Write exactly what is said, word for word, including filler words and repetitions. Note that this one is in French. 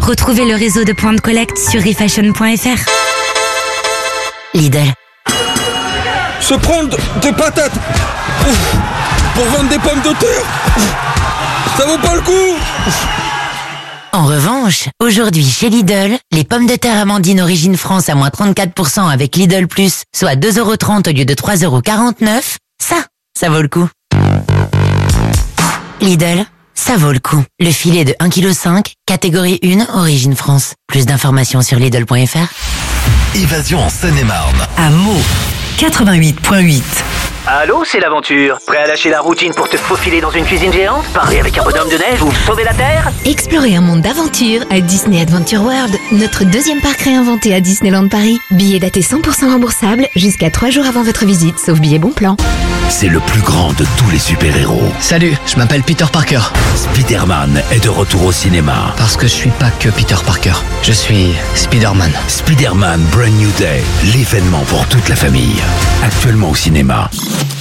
Retrouvez le réseau de points de collecte sur refashion point f r. Lidl. Se prendre des patates pour vendre des pommes de terre, ça vaut pas le coup. En revanche, aujourd'hui chez Lidl, les pommes de terre Amandine Origine France à moins trente-quatre pour cent avec Lidl Plus, soit deux euros trente au lieu de trois euros quarante-neuf, ça, ça vaut le coup. Lidl, ça vaut le coup. Le filet de un virgule cinq kilos, catégorie un, Origine France. Plus d'informations sur Lidl point f r. Évasion en Seine-et-Marne. À Meaux, quatre-vingt-huit point huit. Allô, c'est l'aventure. Prêt à lâcher la routine pour te faufiler dans une cuisine géante? Parler avec un bonhomme de neige ou sauver la Terre? Explorez un monde d'aventure à Disney Adventure World, notre deuxième parc réinventé à Disneyland Paris. Billets datés cent pour cent remboursables jusqu'à trois jours avant votre visite, sauf billet bon plan. C'est le plus grand de tous les super-héros. Salut, je m'appelle Peter Parker. Spider-Man est de retour au cinéma. Parce que je suis pas que Peter Parker, je suis Spider-Man. Spider-Man Brand New Day, l'événement pour toute la famille. Actuellement au cinéma.